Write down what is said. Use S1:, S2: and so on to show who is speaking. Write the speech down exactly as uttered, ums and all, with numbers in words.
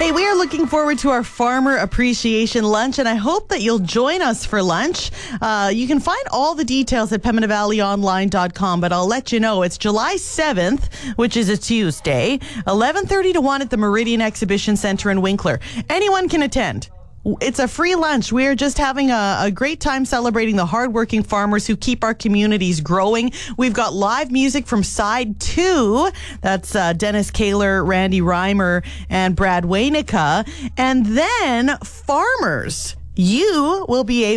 S1: Hey, we are looking forward to our Farmer Appreciation Lunch, and I hope that you'll join us for lunch. Uh, you can find all the details at pembina valley online dot com, but I'll let you know it's July seventh, which is a Tuesday, eleven thirty to one at the Meridian Exhibition Center in Winkler. Anyone can attend. It's a free lunch. We're just having a, a great time celebrating the hardworking farmers who keep our communities growing. We've got live music from Side two. That's uh, Dennis Kaler, Randy Reimer, and Brad Waynica. And then farmers, you will be able